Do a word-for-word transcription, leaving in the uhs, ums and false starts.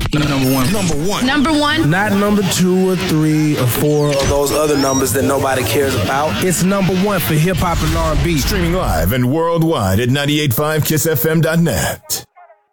Number one. Number one. Number one. Not number two or three or four or those other numbers that nobody cares about. It's number one for hip hop and R and B. Streaming live and worldwide at nine eight five kiss f m dot net.